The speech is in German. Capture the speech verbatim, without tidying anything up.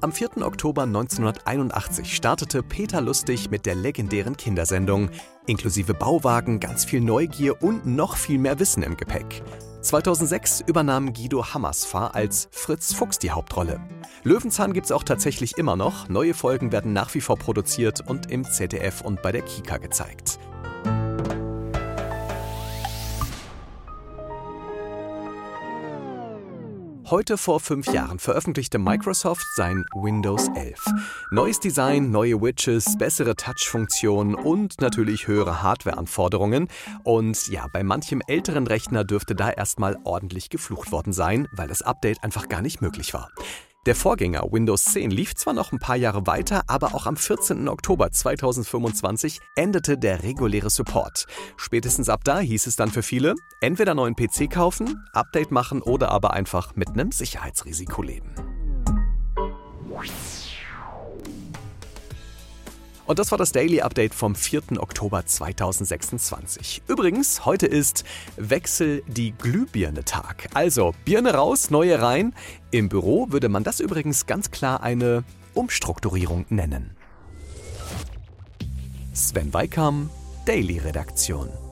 Am vierten Oktober neunzehnhunderteinundachtzig startete Peter Lustig mit der legendären Kindersendung, inklusive Bauwagen, ganz viel Neugier und noch viel mehr Wissen im Gepäck. zweitausendsechs übernahm Guido Hammesfahr als Fritz Fuchs die Hauptrolle. Löwenzahn gibt's auch tatsächlich immer noch, neue Folgen werden nach wie vor produziert und im Z D F und bei der Kika gezeigt. Heute vor fünf Jahren veröffentlichte Microsoft sein Windows elf. Neues Design, neue Widgets, bessere Touch-Funktionen und natürlich höhere Hardware-Anforderungen. Und ja, bei manchem älteren Rechner dürfte da erstmal ordentlich geflucht worden sein, weil das Update einfach gar nicht möglich war. Der Vorgänger Windows zehn lief zwar noch ein paar Jahre weiter, aber auch am vierzehnten Oktober zweitausendfünfundzwanzig endete der reguläre Support. Spätestens ab da hieß es dann für viele, entweder neuen P C kaufen, Update machen oder aber einfach mit einem Sicherheitsrisiko leben. Und das war das Daily Update vom vierten Oktober zweitausendsechsundzwanzig. Übrigens, heute ist Wechsel die Glühbirne-Tag. Also Birne raus, neue rein. Im Büro würde man das übrigens ganz klar eine Umstrukturierung nennen. Sven Weikam, Daily Redaktion.